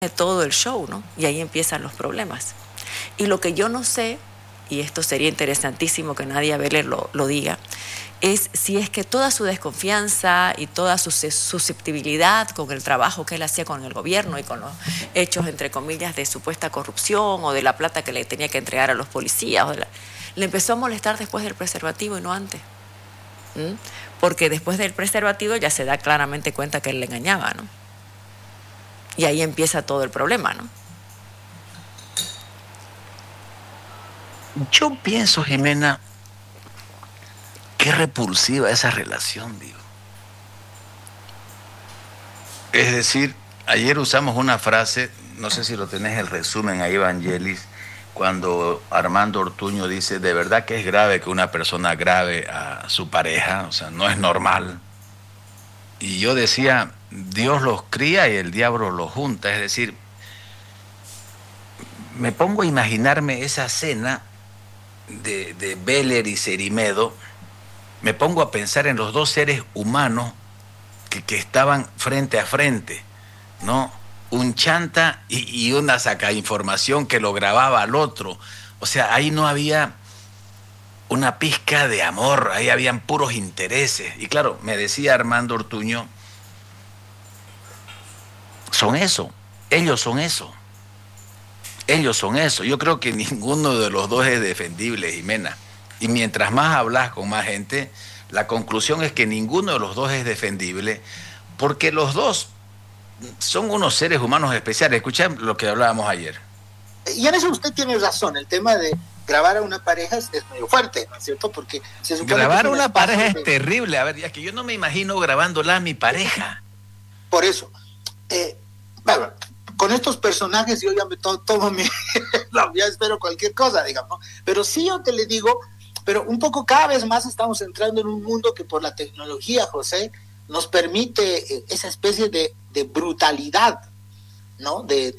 todo el show, ¿no? Y ahí empiezan los problemas. Y lo que yo no sé, y esto sería interesantísimo que Nadia Vélez lo diga, es si es que toda su desconfianza y toda su susceptibilidad con el trabajo que él hacía con el gobierno y con los hechos, entre comillas, de supuesta corrupción o de la plata que le tenía que entregar a los policías, le empezó a molestar después del preservativo y no antes. Porque después del preservativo ya se da claramente cuenta que él le engañaba, ¿no? Y ahí empieza todo el problema, ¿no? Yo pienso, Jimena, qué repulsiva esa relación, digo. Es decir, ayer usamos una frase, no sé si lo tenés el resumen ahí, Evangelis, cuando Armando Ortuño dice, de verdad que es grave que una persona grave a su pareja, o sea, no es normal. Y yo decía, Dios los cría y el diablo los junta, es decir, me pongo a imaginarme esa cena de Beller y Cerimedo, me pongo a pensar en los dos seres humanos que estaban frente a frente, ¿no? Un chanta y una saca información que lo grababa al otro. O sea, ahí no había una pizca de amor, ahí habían puros intereses. Y claro, me decía Armando Ortuño, son eso, ellos son eso. Ellos son eso. Yo creo que ninguno de los dos es defendible, Jimena. Y mientras más hablas con más gente, la conclusión es que ninguno de los dos es defendible, porque los dos son unos seres humanos especiales. Escuchen lo que hablábamos ayer. Y en eso usted tiene razón. El tema de grabar a una pareja es medio fuerte, ¿no es cierto? Porque se supone grabar que a una pareja es terrible. A ver, ya que yo no me imagino grabándola a mi pareja. Por eso. Bueno, con estos personajes yo ya me tomo mi... ya espero cualquier cosa, digamos, ¿no? Pero sí yo te le digo, pero un poco cada vez más estamos entrando en un mundo que por la tecnología, José, nos permite esa especie de brutalidad, ¿no? De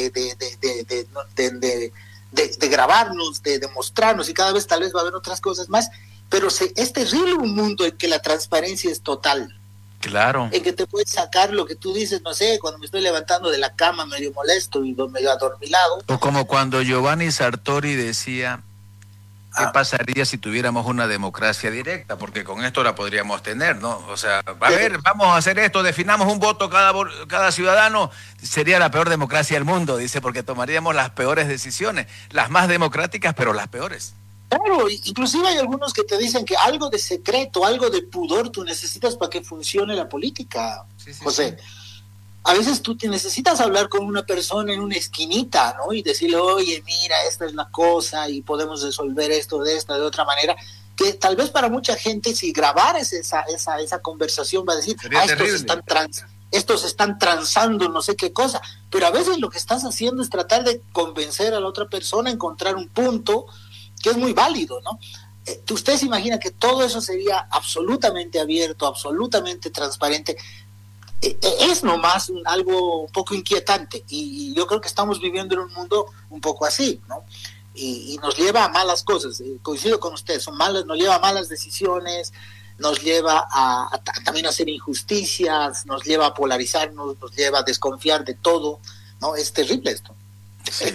grabarnos, de demostrarnos, y cada vez tal vez va a haber otras cosas más, pero es terrible un mundo en que la transparencia es total. Claro. En que te puedes sacar lo que tú dices, no sé, cuando me estoy levantando de la cama medio molesto y medio adormilado. O como cuando Giovanni Sartori decía, ¿qué pasaría si tuviéramos una democracia directa? Porque con esto la podríamos tener, ¿no? O sea, a ver, vamos a hacer esto, definamos un voto cada ciudadano, sería la peor democracia del mundo, dice, porque tomaríamos las peores decisiones, las más democráticas, pero las peores. Claro, inclusive hay algunos que te dicen que algo de secreto, algo de pudor tú necesitas para que funcione la política, José. Sí. A veces tú te necesitas hablar con una persona en una esquinita, ¿no? Y decirle, oye, mira, esta es la cosa y podemos resolver esto de esta, de otra manera. Que tal vez para mucha gente, si grabaras esa conversación, va a decir, estos están transando no sé qué cosa. Pero a veces lo que estás haciendo es tratar de convencer a la otra persona, encontrar un punto que es muy válido, ¿no? Usted se imagina que todo eso sería absolutamente abierto, absolutamente transparente. Es nomás algo un poco inquietante, y yo creo que estamos viviendo en un mundo un poco así, ¿no? Y nos lleva a malas cosas. Coincido con usted, nos lleva a malas decisiones, nos lleva a también a hacer injusticias, nos lleva a polarizarnos, nos lleva a desconfiar de todo, ¿no? Es terrible esto. Sí.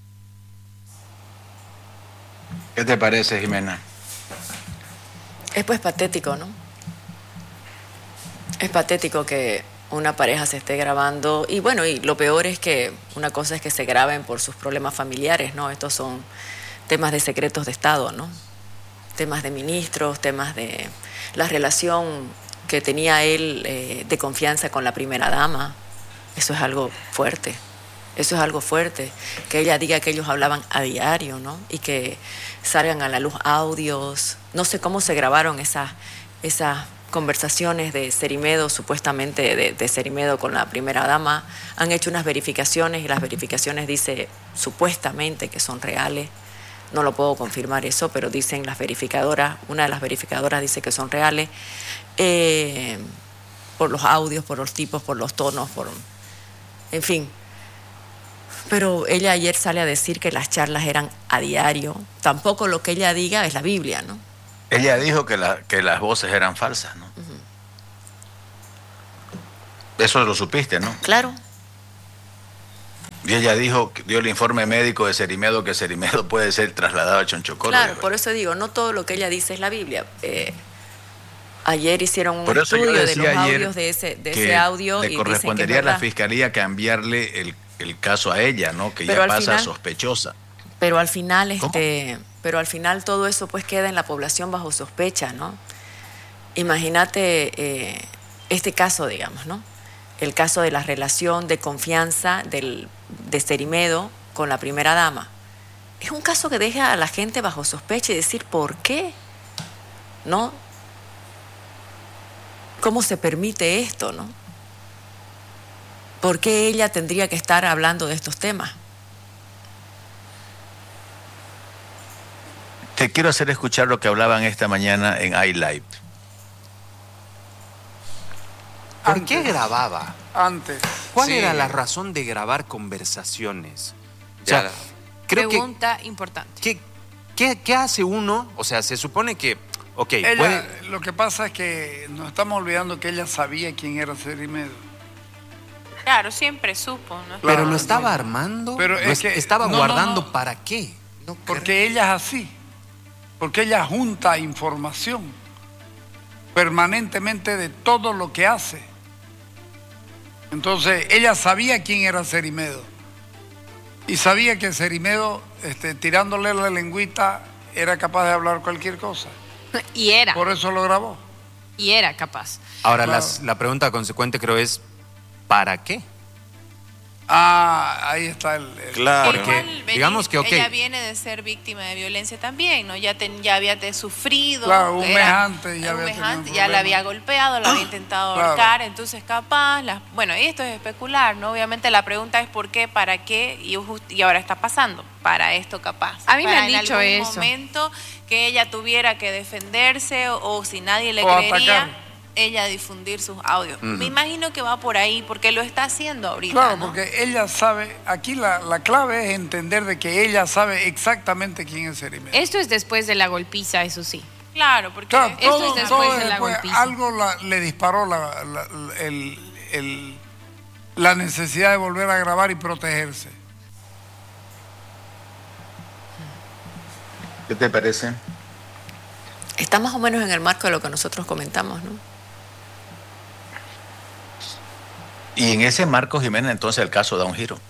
¿Qué te parece, Jimena? Es pues patético, ¿no? Es patético que una pareja se esté grabando, y bueno, y lo peor es que una cosa es que se graben por sus problemas familiares, ¿no? Estos son temas de secretos de Estado, ¿no? Temas de ministros, temas de la relación que tenía él de confianza con la primera dama. Eso es algo fuerte. Eso es algo fuerte, que ella diga que ellos hablaban a diario, ¿no? Y que salgan a la luz audios. No sé cómo se grabaron esas conversaciones de Cerimedo, supuestamente de Cerimedo con la primera dama. Han hecho unas verificaciones y las verificaciones dice supuestamente que son reales. No lo puedo confirmar eso, pero dicen las verificadoras, una de las verificadoras dice que son reales, por los audios, por los tipos, por los tonos, en fin. Pero ella ayer sale a decir que las charlas eran a diario. Tampoco lo que ella diga es la Biblia, ¿no? Ella dijo que las voces eran falsas, ¿no? Eso lo supiste, ¿no? Claro. Y ella dijo, dio el informe médico de Cerimedo, que Cerimedo puede ser trasladado a Chonchocoro. Claro, por eso digo, no todo lo que ella dice es la Biblia. Ayer hicieron un estudio de los audios de ese audio. Le correspondería a la Fiscalía cambiarle el caso a ella, ¿no? Que ya pasa sospechosa. Pero al final, todo eso pues queda en la población bajo sospecha, ¿no? Imagínate este caso, digamos, ¿no? El caso de la relación de confianza de Cerimedo con la primera dama. Es un caso que deja a la gente bajo sospecha y decir, ¿por qué? ¿No? ¿Cómo se permite esto, no? ¿Por qué ella tendría que estar hablando de estos temas? Te quiero hacer escuchar lo que hablaban esta mañana en iLive. ¿Por qué grababa? Antes. ¿Cuál era la razón de grabar conversaciones? O sea, pregunta importante. ¿Qué hace uno? O sea, se supone que... Lo que pasa es que nos estamos olvidando que ella sabía quién era Cerimedo. Claro, siempre supo, ¿no? Pero claro, lo estaba armando, pero estaba guardando ¿para qué? Porque ella es así. Porque ella junta información permanentemente de todo lo que hace. Entonces, ella sabía quién era Cerimedo. Y sabía que Cerimedo, tirándole la lengüita, era capaz de hablar cualquier cosa. Y era. Por eso lo grabó. Y era capaz. Ahora, claro, la pregunta consecuente creo es, ¿para qué? Ahí está el... Claro. Porque, digamos que, ella viene de ser víctima de violencia también, ¿no? Ya había sufrido. Claro, un mes antes ya la había golpeado, la había intentado ahorcar, entonces capaz... Bueno, y esto es especular, ¿no? Obviamente la pregunta es por qué, para qué, y ahora está pasando. Para esto capaz. A mí me han dicho eso. En algún momento que ella tuviera que defenderse o si nadie le creería... Atacar. Ella difundir sus audios. Me imagino que va por ahí, porque lo está haciendo ahorita. Claro, ¿no? porque ella sabe, aquí la clave es entender de que ella sabe exactamente quién es Cerimedo. Esto es después de la golpiza, eso sí. Claro, porque esto es después de la golpiza. Algo le disparó la necesidad de volver a grabar y protegerse. ¿Qué te parece? Está más o menos en el marco de lo que nosotros comentamos, ¿no? Y en ese marco, Jimena, entonces el caso da un giro.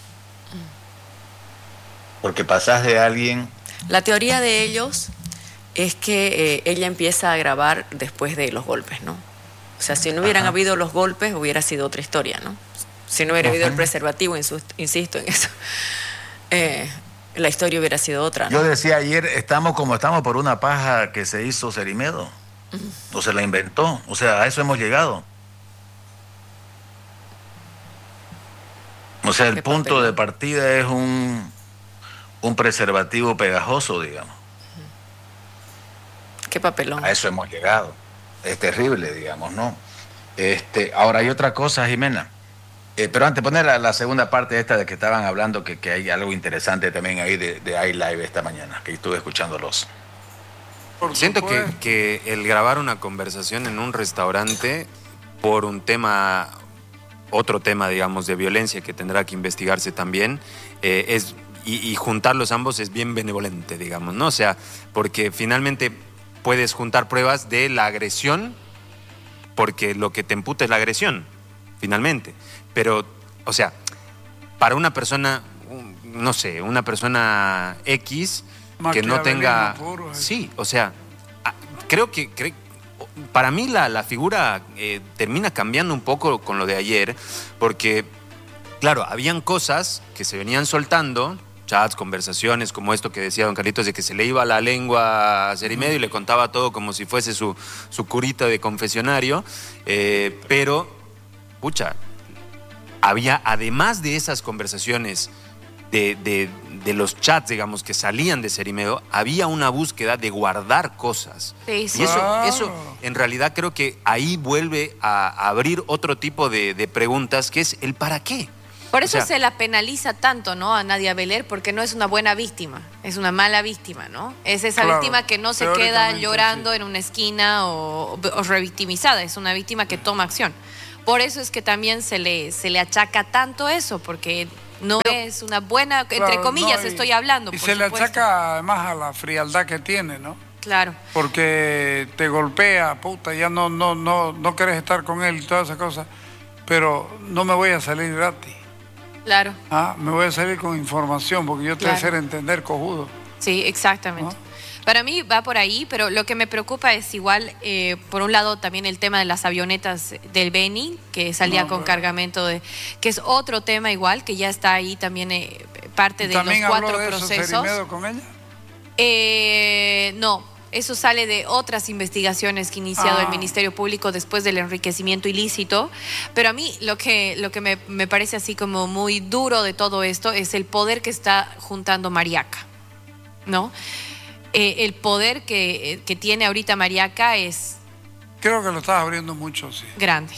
Porque pasas de alguien... La teoría de ellos es que ella empieza a grabar después de los golpes, ¿no? O sea, si no hubieran habido los golpes, hubiera sido otra historia, ¿no? Si no hubiera habido el preservativo, insisto en eso, la historia hubiera sido otra, ¿no? Yo decía ayer, estamos como estamos por una paja que se hizo Cerimedo. O se la inventó. O sea, a eso hemos llegado. O sea, el punto de partida es un preservativo pegajoso, digamos. Qué papelón. A eso hemos llegado. Es terrible, digamos, ¿no? Ahora hay otra cosa, Jimena. Pero antes, poner la segunda parte esta de que estaban hablando, que hay algo interesante también ahí de iLive esta mañana, que estuve escuchándolos. Siento que el grabar una conversación en un restaurante por un tema... Otro tema, digamos, de violencia que tendrá que investigarse también, y juntarlos ambos es bien benevolente, digamos, ¿no? O sea, porque finalmente puedes juntar pruebas de la agresión, porque lo que te imputa es la agresión, finalmente. Pero, o sea, para una persona, no sé, una persona X que no tenga... Puro, sí, o sea, creo que para mí la figura termina cambiando un poco con lo de ayer, porque, claro, habían cosas que se venían soltando, chats, conversaciones como esto que decía don Carlitos, de que se le iba la lengua a Cerimedo y le contaba todo como si fuese su curita de confesionario, pero, pucha, había, además de esas conversaciones de los chats, digamos, que salían de Cerimedo, había una búsqueda de guardar cosas. Sí, sí. Y eso en realidad creo que ahí vuelve a abrir otro tipo de preguntas, que es el para qué. Por eso se la penaliza tanto, ¿no? A Nadia Beler, porque no es una buena víctima, es una mala víctima, ¿no? Es esa víctima que no se queda llorando en una esquina o revictimizada, es una víctima que toma acción. Por eso es que también se le achaca tanto eso, porque No es una buena, entre comillas, estoy hablando. Y se le achaca además a la frialdad que tiene, ¿no? Claro. Porque te golpea, puta, ya no querés estar con él y todas esas cosas, pero no me voy a salir gratis. Claro. Me voy a salir con información, porque yo te voy a hacer entender, cojudo. Sí, exactamente. ¿No? Para mí va por ahí, pero lo que me preocupa es igual, por un lado también el tema de las avionetas del Beni, que salía con cargamento que es otro tema igual, que ya está ahí también parte de los 4 procesos. ¿Cerimedo con ella? No, eso sale de otras investigaciones que ha iniciado el Ministerio Público después del enriquecimiento ilícito, pero a mí lo que me parece así como muy duro de todo esto es el poder que está juntando Mariaca, ¿no? El poder que tiene ahorita Mariaca es... Creo que lo estás abriendo mucho, sí. Grande.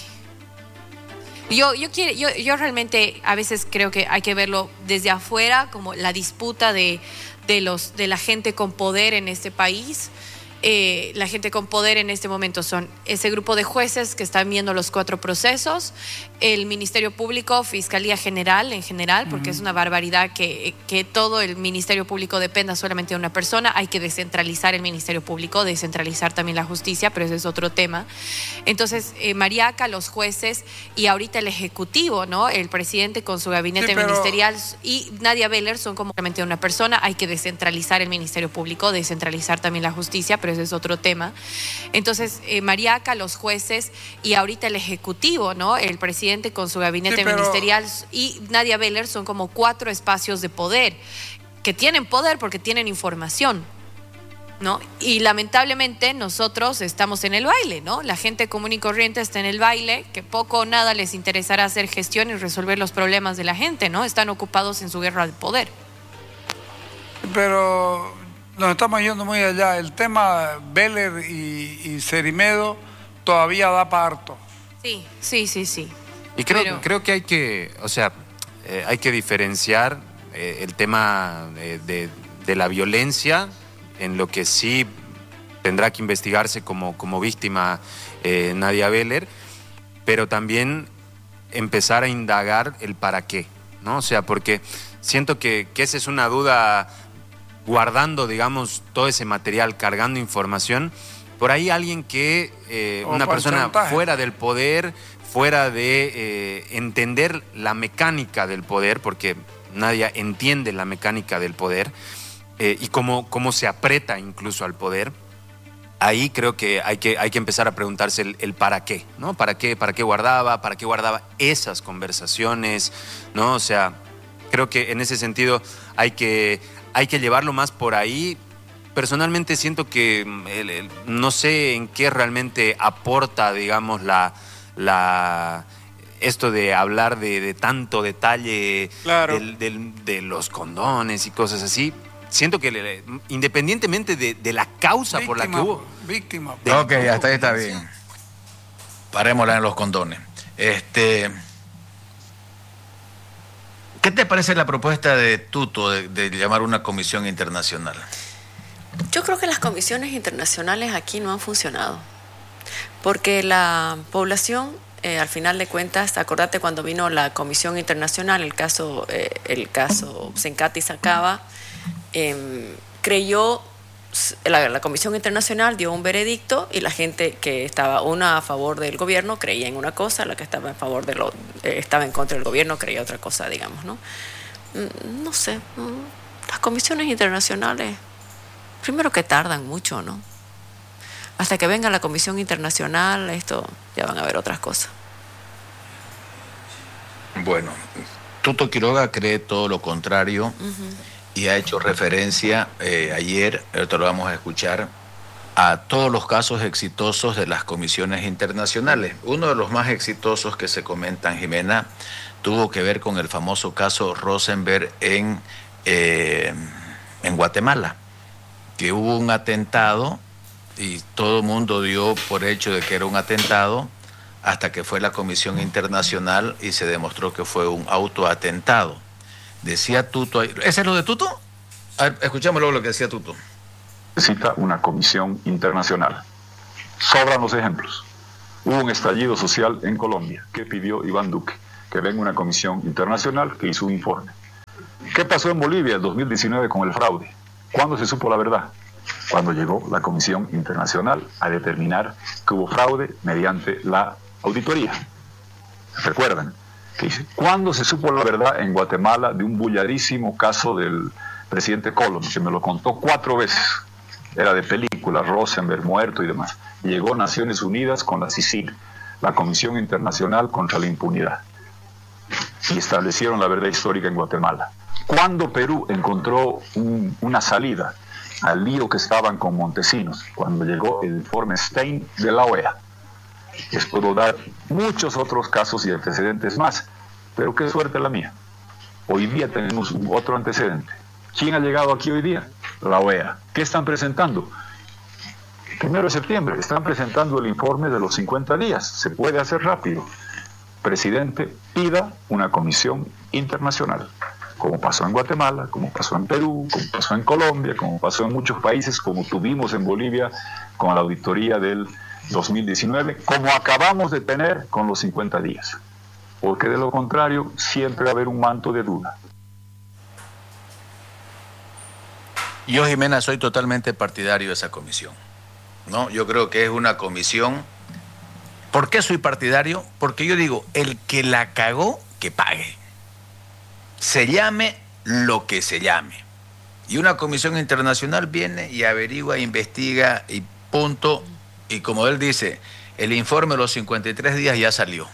Yo realmente a veces creo que hay que verlo desde afuera, como la disputa de la gente con poder en este país. La gente con poder en este momento son ese grupo de jueces que están viendo los 4 procesos, el Ministerio Público, Fiscalía General en general, porque es una barbaridad que todo el Ministerio Público dependa solamente de una persona. Hay que descentralizar el Ministerio Público, descentralizar también la justicia, pero ese es otro tema. Entonces, Mariaca, los jueces y ahorita el Ejecutivo, ¿no? El presidente con su gabinete ministerial y Nadia Beller son como solamente una persona. Hay que descentralizar el Ministerio Público, descentralizar también la justicia, pero ese es otro tema. Entonces, Mariaca, los jueces y ahorita el Ejecutivo, ¿no? El presidente con su gabinete ministerial y Nadia Beller son como 4 espacios de poder, que tienen poder porque tienen información, ¿no? Y lamentablemente nosotros estamos en el baile, ¿no? La gente común y corriente está en el baile, que poco o nada les interesará hacer gestión y resolver los problemas de la gente, ¿no? Están ocupados en su guerra de poder. Pero nos estamos yendo muy allá. El tema Beller y Cerimedo todavía da para harto. Sí. Y creo que hay que, hay que diferenciar el tema de la violencia, en lo que sí tendrá que investigarse como víctima Nadia Beller, pero también empezar a indagar el para qué, ¿no? O sea, porque siento que esa es una duda, guardando, digamos, todo ese material, cargando información. Por ahí alguien que, una persona fuera del poder, fuera de entender la mecánica del poder, porque Nadia entiende la mecánica del poder y cómo se aprieta incluso al poder, ahí creo que hay que empezar a preguntarse el para qué, ¿no? ¿Para qué guardaba esas conversaciones, ¿no? O sea, creo que en ese sentido hay que llevarlo más por ahí. Personalmente siento que no sé en qué realmente aporta, digamos, esto de hablar de tanto detalle, claro, de los condones y cosas así. Siento que independientemente de la causa por la que hubo... Víctima. Ok, hasta ahí está bien. Parémosla en los condones. ¿Qué te parece la propuesta de Tuto de llamar una comisión internacional? Yo creo que las comisiones internacionales aquí no han funcionado, porque la población, al final de cuentas, acordate cuando vino la comisión internacional, el caso Sencati Sacaba, creyó, la comisión internacional dio un veredicto y la gente que estaba una a favor del gobierno creía en una cosa, la que estaba en favor estaba en contra del gobierno creía otra cosa, digamos, ¿no? No sé, las comisiones internacionales, primero que tardan mucho, ¿no? Hasta que venga la comisión internacional, esto ya van a ver otras cosas. Bueno, Tuto Quiroga cree todo lo contrario. Y ha hecho referencia ayer, ahorita lo vamos a escuchar, a todos los casos exitosos de las comisiones internacionales. Uno de los más exitosos que se comentan, Jimena, tuvo que ver con el famoso caso Rosenberg en Guatemala, que hubo un atentado y todo el mundo dio por hecho de que era un atentado hasta que fue la comisión internacional y se demostró que fue un autoatentado. Decía Tuto, ¿ese es lo de Tuto? A ver, escuchamos luego lo que decía Tuto. Necesita una comisión internacional. Sobran los ejemplos. Hubo un estallido social en Colombia que pidió Iván Duque. que venga una comisión internacional que hizo un informe. ¿Qué pasó en Bolivia en 2019 con el fraude? ¿Cuándo se supo la verdad? Cuando llegó la Comisión Internacional a determinar que hubo fraude mediante la auditoría. ¿Recuerdan? Que dice, ¿cuándo se supo la verdad en Guatemala de un bullarísimo caso del presidente Colón, que me lo contó 4 veces? Era de película, Rosenberg muerto y demás. Llegó Naciones Unidas con la CICIG, la Comisión Internacional contra la Impunidad, y establecieron la verdad histórica en Guatemala. ¿Cuándo Perú encontró una salida al lío que estaban con Montesinos? Cuando llegó el informe Stein de la OEA. Les puedo dar muchos otros casos y antecedentes más, pero qué suerte la mía. Hoy día tenemos otro antecedente. ¿Quién ha llegado aquí hoy día? La OEA. ¿Qué están presentando? 1 de septiembre están presentando el informe de los 50 días. Se puede hacer rápido. Presidente, pida una comisión internacional, como pasó en Guatemala, como pasó en Perú, como pasó en Colombia, como pasó en muchos países, como tuvimos en Bolivia con la auditoría del 2019, como acabamos de tener con los 50 días. Porque de lo contrario, siempre va a haber un manto de duda. Yo, Jimena, soy totalmente partidario de esa comisión, ¿no? Yo creo que es una comisión. ¿Por qué soy partidario? Porque yo digo, el que la cagó, que pague. Se llame lo que se llame. Y una comisión internacional viene y averigua, investiga y punto. Y como él dice, el informe de los 53 días ya salió.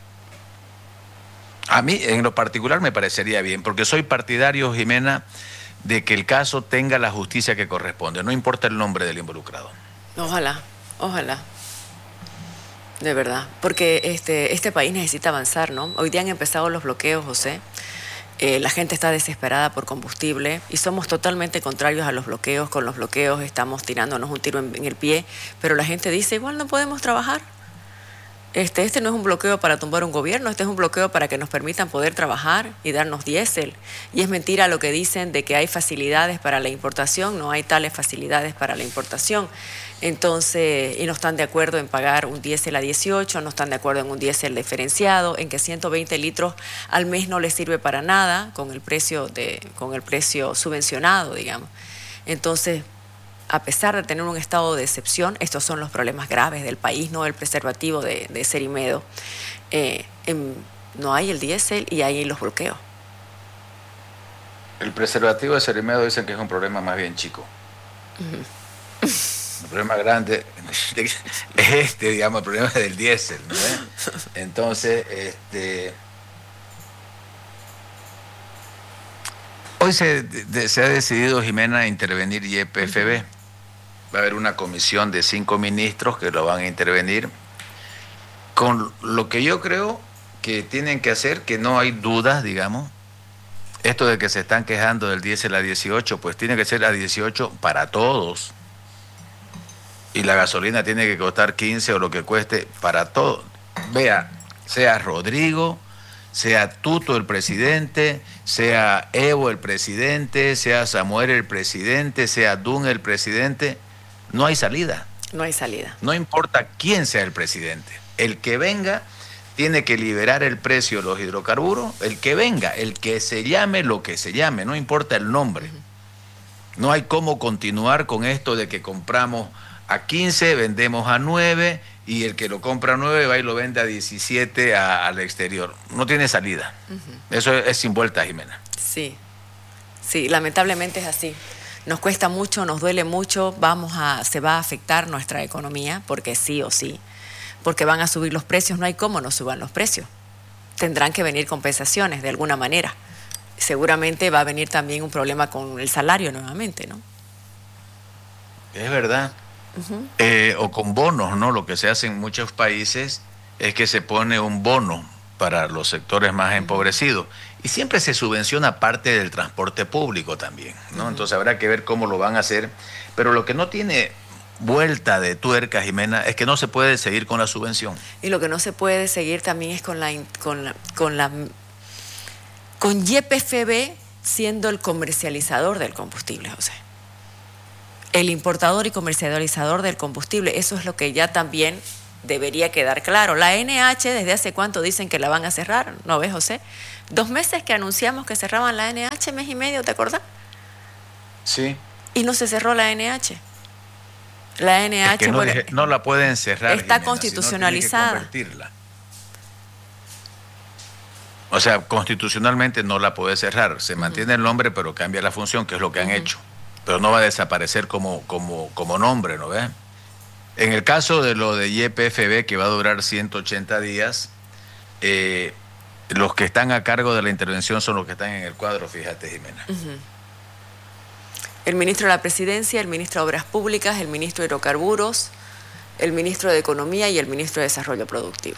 A mí, en lo particular, me parecería bien, porque soy partidario, Jimena, de que el caso tenga la justicia que corresponde, no importa el nombre del involucrado. Ojalá, ojalá. De verdad, porque este país necesita avanzar, ¿no? Hoy día han empezado los bloqueos, José. La gente está desesperada por combustible y somos totalmente contrarios a los bloqueos. Con los bloqueos estamos tirándonos un tiro en el pie, pero la gente dice, igual no podemos trabajar. Este no es un bloqueo para tumbar un gobierno, este es un bloqueo para que nos permitan poder trabajar y darnos diésel. Y es mentira lo que dicen de que hay facilidades para la importación, no hay tales facilidades para la importación. Entonces, y no están de acuerdo en pagar un diésel a 18, no están de acuerdo en un diésel diferenciado, en que 120 litros al mes no les sirve para nada con el precio subvencionado, digamos. Entonces, a pesar de tener un estado de excepción, estos son los problemas graves del país, no el preservativo de Cerimedo. No hay el diésel y hay los bloqueos. El preservativo de Cerimedo dicen que es un problema más bien chico. El problema grande es digamos, el problema del diésel, ¿no? Entonces, hoy se ha decidido, Jimena, intervenir YPFB. Va a haber una comisión de 5 ministros que lo van a intervenir con lo que yo creo que tienen que hacer, que no hay dudas, digamos. Esto de que se están quejando del diésel a 18, pues tiene que ser a 18 para todos. Y la gasolina tiene que costar 15 o lo que cueste para todos. Vea, sea Rodrigo, sea Tuto el presidente, sea Evo el presidente, sea Samuel el presidente, sea Dun el presidente, no hay salida. No hay salida. No importa quién sea el presidente. El que venga tiene que liberar el precio de los hidrocarburos, el que venga, el que se llame lo que se llame, no importa el nombre. No hay cómo continuar con esto de que compramos a 15, vendemos a 9 y el que lo compra a 9 va y lo vende a 17 al exterior. No tiene salida. Eso es sin vuelta, Jimena. Sí, lamentablemente es así. Nos cuesta mucho, nos duele mucho, se va a afectar nuestra economía, porque sí o sí, porque van a subir los precios, no hay cómo no suban los precios. Tendrán que venir compensaciones de alguna manera. Seguramente va a venir también un problema con el salario nuevamente, ¿no? Es verdad. O con bonos, ¿no? Lo que se hace en muchos países es que se pone un bono para los sectores más empobrecidos y siempre se subvenciona parte del transporte público también, ¿no? Entonces habrá que ver cómo lo van a hacer, pero lo que no tiene vuelta de tuerca, Jimena, es que no se puede seguir con la subvención. Y lo que no se puede seguir también es con YPFB siendo el comercializador del combustible, José. El importador y comercializador del combustible, eso es lo que ya también debería quedar claro. La NH, ¿desde hace cuánto dicen que la van a cerrar? ¿No ves, José? 2 meses que anunciamos que cerraban la NH, mes y medio, ¿te acordás? Sí. Y no se cerró la NH. La NH, es que no la pueden cerrar. Está Jimena, constitucionalizada. O sea, constitucionalmente no la puede cerrar. Se mantiene el nombre, pero cambia la función, que es lo que han hecho. Pero no va a desaparecer como nombre, ¿no ves? En el caso de lo de YPFB, que va a durar 180 días, los que están a cargo de la intervención son los que están en el cuadro, fíjate, Jimena. El ministro de la Presidencia, el ministro de Obras Públicas, el ministro de Hidrocarburos, el ministro de Economía y el ministro de Desarrollo Productivo.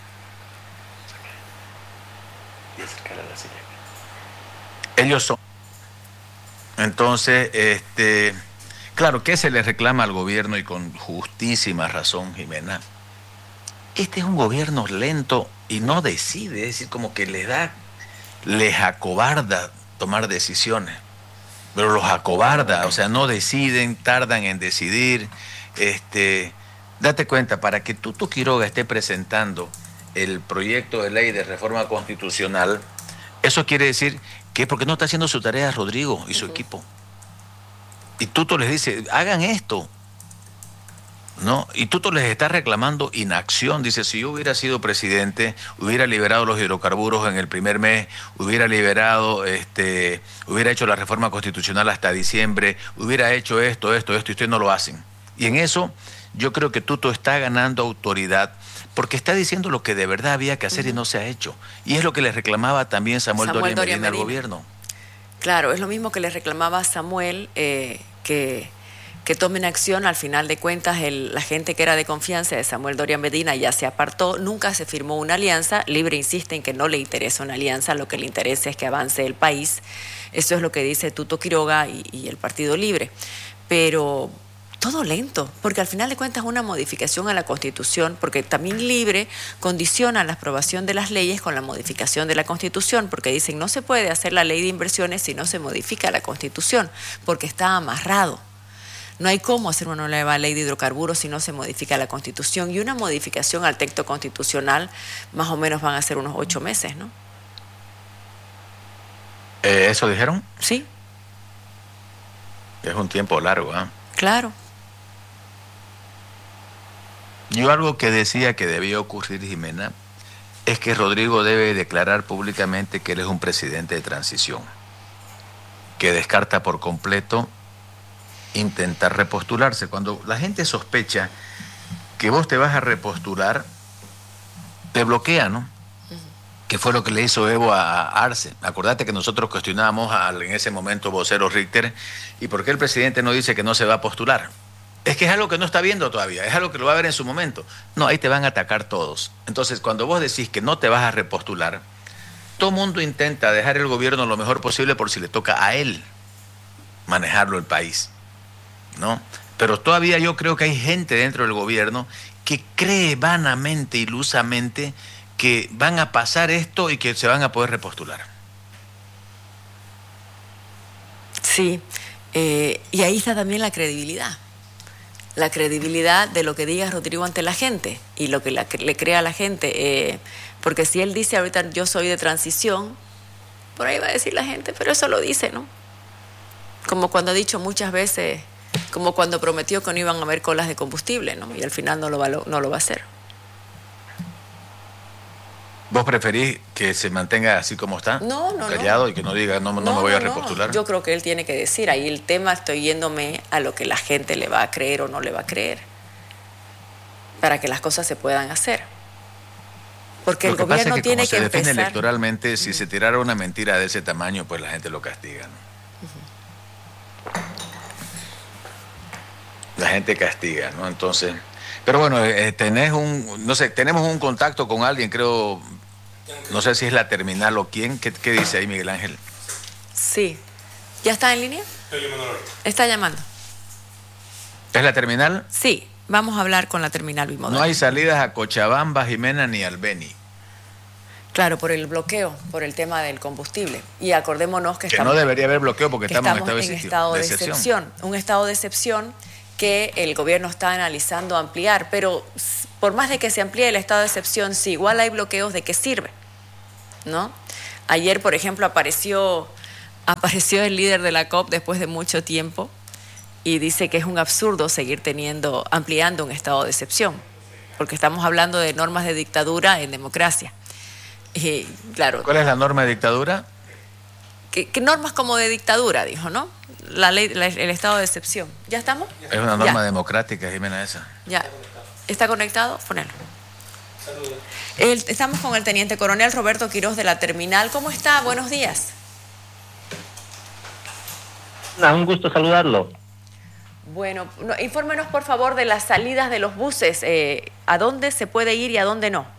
Ellos son. Entonces, claro, ¿qué se le reclama al gobierno? Y con justísima razón, Jimena. Este es un gobierno lento y no decide, es decir, como que les acobarda tomar decisiones. Pero los acobarda, o sea, no deciden, tardan en decidir. Date cuenta, para que Tuto Quiroga esté presentando el proyecto de ley de reforma constitucional, eso quiere decir que es porque no está haciendo su tarea Rodrigo y su equipo. Y Tuto les dice, hagan esto, ¿no? Y Tuto les está reclamando inacción. Dice, si yo hubiera sido presidente, hubiera liberado los hidrocarburos en el primer mes, hubiera liberado, hubiera hecho la reforma constitucional hasta diciembre, hubiera hecho esto, y ustedes no lo hacen. Y en eso yo creo que Tuto está ganando autoridad porque está diciendo lo que de verdad había que hacer y no se ha hecho. Y es lo que le reclamaba también Samuel Doria Medina al gobierno. Claro, es lo mismo que le reclamaba a Samuel, que tomen acción. Al final de cuentas, la gente que era de confianza de Samuel Doria Medina ya se apartó, nunca se firmó una alianza. Libre insiste en que no le interesa una alianza, lo que le interesa es que avance el país. Eso es lo que dice Tuto Quiroga y el Partido Libre. Pero todo lento, porque al final de cuentas una modificación a la Constitución, porque también Libre condiciona la aprobación de las leyes con la modificación de la Constitución, porque dicen no se puede hacer la ley de inversiones si no se modifica la Constitución, porque está amarrado. No hay cómo hacer una nueva ley de hidrocarburos si no se modifica la Constitución, y una modificación al texto constitucional más o menos van a ser unos 8 meses, ¿no? ¿Eso dijeron? Sí. Es un tiempo largo, ¿ah? Claro. Yo algo que decía que debía ocurrir, Jimena, es que Rodrigo debe declarar públicamente que él es un presidente de transición, que descarta por completo intentar repostularse. Cuando la gente sospecha que vos te vas a repostular, te bloquea, ¿no? Que fue lo que le hizo Evo a Arce. Acordate que nosotros cuestionábamos en ese momento vocero Richter, ¿y por qué el presidente no dice que no se va a postular? Es que es algo que no está viendo todavía, es algo que lo va a ver en su momento. No, ahí te van a atacar todos. Entonces, cuando vos decís que no te vas a repostular, todo mundo intenta dejar el gobierno lo mejor posible por si le toca a él manejarlo el país, ¿no? Pero todavía yo creo que hay gente dentro del gobierno que cree vanamente, ilusamente, que van a pasar esto y que se van a poder repostular. Sí, y ahí está también la credibilidad. La credibilidad de lo que diga Rodrigo ante la gente y lo que le crea a la gente. Porque si él dice ahorita yo soy de transición, por ahí va a decir la gente, pero eso lo dice, ¿no? Como cuando ha dicho muchas veces, como cuando prometió que no iban a haber colas de combustible, ¿no? Y al final no lo va a hacer. ¿Vos preferís que se mantenga así como está? No, callado y que no diga no me voy a repostular. Yo creo que él tiene que decir, ahí el tema estoy yéndome a lo que la gente le va a creer o no le va a creer, para que las cosas se puedan hacer. Porque el gobierno tiene que empezar. Se define electoralmente, si se tirara una mentira de ese tamaño, pues la gente lo castiga, ¿no? La gente castiga, ¿no? Entonces, pero bueno, tenemos un contacto con alguien, creo, no sé si es la terminal o quién. ¿Qué dice ahí Miguel Ángel? Sí. ¿Ya está en línea? Está llamando. ¿Es la terminal? Sí, vamos a hablar con la terminal bimodal. No hay salidas a Cochabamba, Jimena, ni al Beni. Claro, por el bloqueo, por el tema del combustible. Y acordémonos que no debería haber bloqueo porque estamos en estado de excepción. Un estado de excepción que el gobierno está analizando ampliar, pero por más de que se amplíe el estado de excepción, si igual hay bloqueos, ¿de qué sirve? ¿No? Ayer, por ejemplo, apareció el líder de la COP después de mucho tiempo y dice que es un absurdo seguir ampliando un estado de excepción, porque estamos hablando de normas de dictadura en democracia. Y, claro, ¿cuál es la norma de dictadura? ¿Qué normas como de dictadura, dijo, no? La ley, el estado de excepción. ¿Ya estamos? Es una norma democrática, Jimena, esa. Ya. ¿Está conectado? Ponelo. Estamos con el teniente coronel Roberto Quiroz de la terminal. ¿Cómo está? Buenos días. Un gusto saludarlo. Bueno, infórmenos por favor de las salidas de los buses. ¿A dónde se puede ir y a dónde no?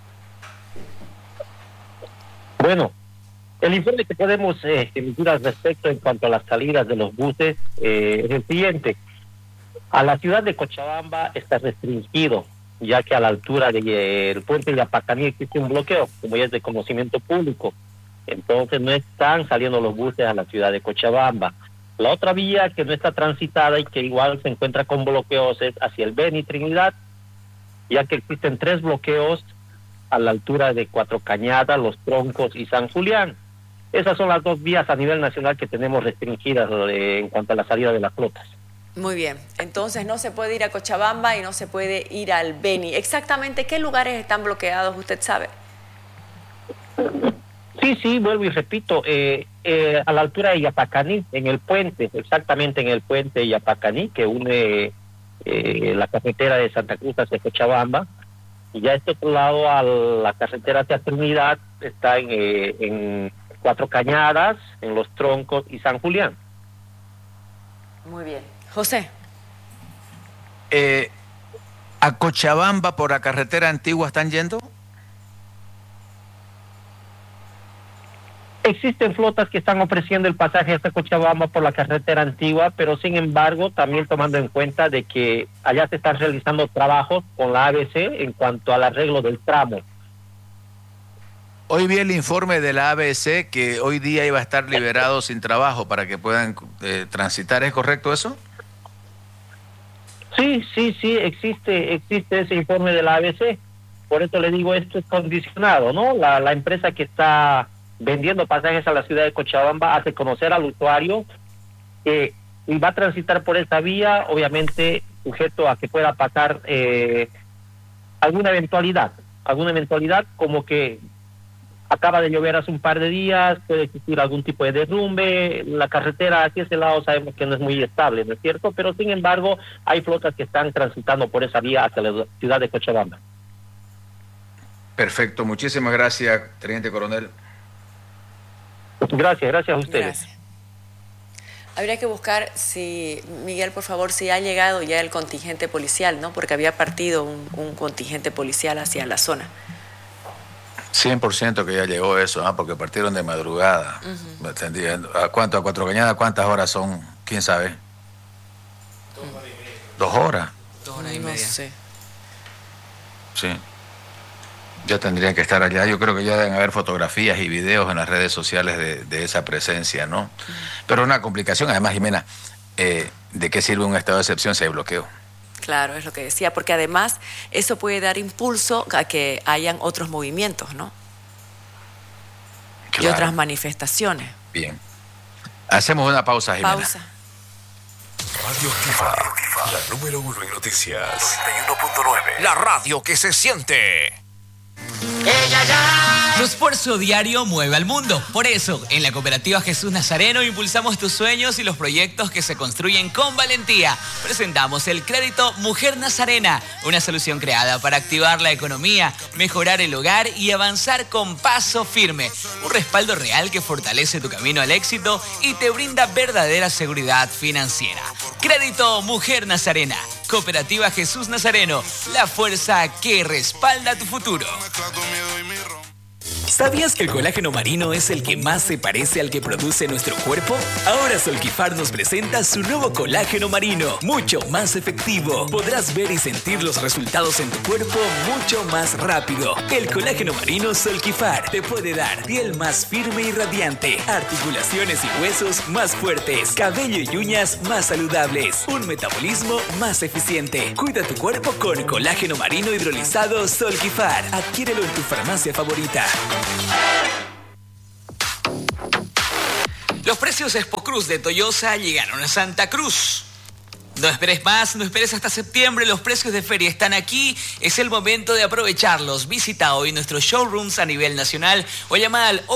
Bueno, el informe que podemos emitir al respecto en cuanto a las salidas de los buses es el siguiente. A la ciudad de Cochabamba está restringido, ya que a la altura del puente de Yapacaní existe un bloqueo, como ya es de conocimiento público. Entonces no están saliendo los buses a la ciudad de Cochabamba. La otra vía que no está transitada y que igual se encuentra con bloqueos es hacia el Beni Trinidad, ya que existen 3 bloqueos a la altura de Cuatro Cañadas, Los Troncos y San Julián. Esas son las 2 vías a nivel nacional que tenemos restringidas en cuanto a la salida de las flotas. Muy bien, entonces no se puede ir a Cochabamba y no se puede ir al Beni. ¿Exactamente qué lugares están bloqueados, usted sabe? Sí, vuelvo y repito, a la altura de Yapacaní, en el puente, exactamente en el puente de Yapacaní, que une la carretera de Santa Cruz hacia Cochabamba, y ya este otro lado, a la carretera hacia Trinidad, está en Cuatro Cañadas, en Los Troncos y San Julián. Muy bien. José. ¿A Cochabamba por la carretera antigua están yendo? Existen flotas que están ofreciendo el pasaje hasta Cochabamba por la carretera antigua, pero sin embargo, también tomando en cuenta de que allá se están realizando trabajos con la ABC en cuanto al arreglo del tramo. Hoy vi el informe de la ABC que hoy día iba a estar liberado sin trabajo para que puedan transitar. ¿Es correcto eso? Sí, existe ese informe de la ABC. Por eso le digo, esto es condicionado, ¿no? La empresa que está vendiendo pasajes a la ciudad de Cochabamba hace conocer al usuario que va a transitar por esta vía, obviamente sujeto a que pueda pasar alguna eventualidad como que acaba de llover hace un par de días, puede existir algún tipo de derrumbe, la carretera hacia ese lado sabemos que no es muy estable, ¿no es cierto? Pero sin embargo hay flotas que están transitando por esa vía hacia la ciudad de Cochabamba. Perfecto, muchísimas gracias, teniente coronel. Gracias a ustedes. Gracias. Habría que buscar Miguel, por favor, si ha llegado ya el contingente policial, ¿no? Porque había partido un contingente policial hacia la zona. 100% que ya llegó eso, porque partieron de madrugada. ¿A cuánto? ¿A Cuatro Cañadas? ¿Cuántas horas son? ¿Quién sabe? 2 horas. 2 horas y media. No sé. Sí. Ya tendrían que estar allá. Yo creo que ya deben haber fotografías y videos en las redes sociales de esa presencia, ¿no? Pero una complicación, además, Jimena, ¿de qué sirve un estado de excepción si hay bloqueo? Claro, es lo que decía, porque además eso puede dar impulso a que hayan otros movimientos, ¿no? Claro. Y otras manifestaciones. Bien. Hacemos una pausa, Jimena. Pausa. Radio Activa, la número 1 en noticias. 91.9. La radio que se siente. Tu esfuerzo diario mueve al mundo. Por eso, en la Cooperativa Jesús Nazareno impulsamos tus sueños y los proyectos que se construyen con valentía. Presentamos el crédito Mujer Nazarena, una solución creada para activar la economía, mejorar el hogar y avanzar con paso firme. Un respaldo real que fortalece tu camino al éxito y te brinda verdadera seguridad financiera. Crédito Mujer Nazarena. Cooperativa Jesús Nazareno, la fuerza que respalda tu futuro. ¿Sabías que el colágeno marino es el que más se parece al que produce nuestro cuerpo? Ahora Solquifar nos presenta su nuevo colágeno marino, mucho más efectivo. Podrás ver y sentir los resultados en tu cuerpo mucho más rápido. El colágeno marino Solquifar te puede dar piel más firme y radiante, articulaciones y huesos más fuertes, cabello y uñas más saludables, un metabolismo más eficiente. Cuida tu cuerpo con colágeno marino hidrolizado Solquifar. Adquiérelo en tu farmacia favorita. Los precios Expo Cruz de Toyosa llegaron a Santa Cruz. No esperes más, no esperes hasta septiembre, los precios de feria están aquí, es el momento de aprovecharlos. Visita hoy nuestros showrooms a nivel nacional o llama al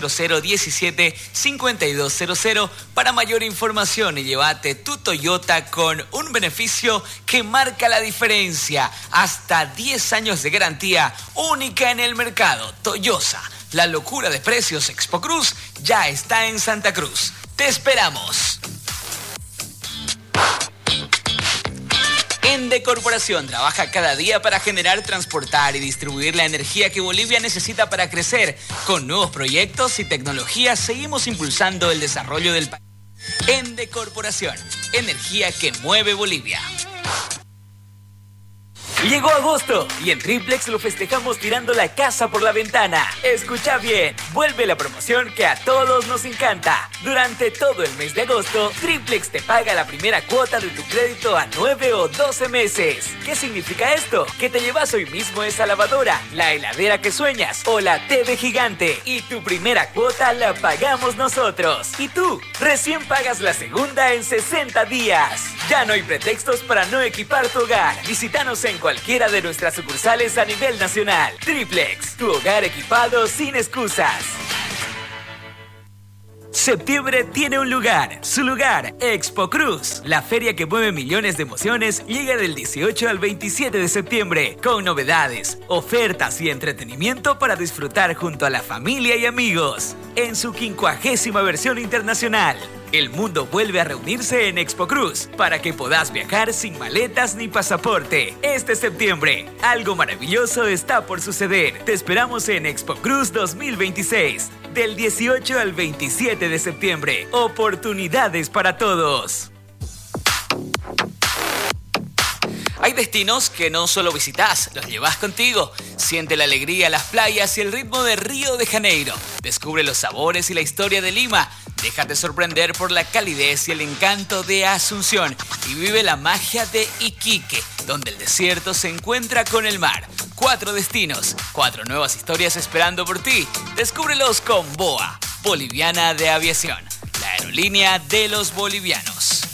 800-17-5200 para mayor información y llévate tu Toyota con un beneficio que marca la diferencia. Hasta 10 años de garantía única en el mercado. Toyosa, la locura de precios Expo Cruz ya está en Santa Cruz. ¡Te esperamos! Ende Corporación trabaja cada día para generar, transportar y distribuir la energía que Bolivia necesita para crecer. Con nuevos proyectos y tecnologías seguimos impulsando el desarrollo del país. Ende Corporación, energía que mueve Bolivia. Llegó agosto y en Triplex lo festejamos tirando la casa por la ventana. Escucha bien, vuelve la promoción que a todos nos encanta. Durante todo el mes de agosto, Triplex te paga la primera cuota de tu crédito a 9 o 12 meses. ¿Qué significa esto? Que te llevas hoy mismo esa lavadora, la heladera que sueñas o la TV gigante y tu primera cuota la pagamos nosotros. Y tú, recién pagas la segunda en 60 días. Ya no hay pretextos para no equipar tu hogar. Visítanos en cualquiera de nuestras sucursales a nivel nacional. Triplex, tu hogar equipado sin excusas. Septiembre tiene un lugar, su lugar, Expo Cruz. La feria que mueve millones de emociones llega del 18 al 27 de septiembre, con novedades, ofertas y entretenimiento para disfrutar junto a la familia y amigos. En su 50ª versión internacional, el mundo vuelve a reunirse en Expo Cruz para que puedas viajar sin maletas ni pasaporte. Este septiembre, algo maravilloso está por suceder. Te esperamos en Expo Cruz 2026. Del 18 al 27 de septiembre. Oportunidades para todos. Hay destinos que no solo visitas, los llevas contigo. Siente la alegría, las playas y el ritmo de Río de Janeiro. Descubre los sabores y la historia de Lima. Déjate sorprender por la calidez y el encanto de Asunción. Y vive la magia de Iquique, donde el desierto se encuentra con el mar. 4 destinos, 4 nuevas historias esperando por ti. Descúbrelos con BOA, Boliviana de Aviación, la aerolínea de los bolivianos.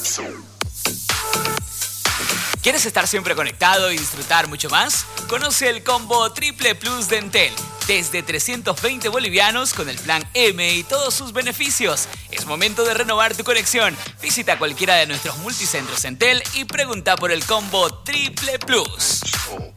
¿Quieres estar siempre conectado y disfrutar mucho más? Conoce el combo Triple Plus de Entel. Desde 320 bolivianos con el plan M y todos sus beneficios. Es momento de renovar tu conexión. Visita cualquiera de nuestros multicentros Entel y pregunta por el combo Triple Plus.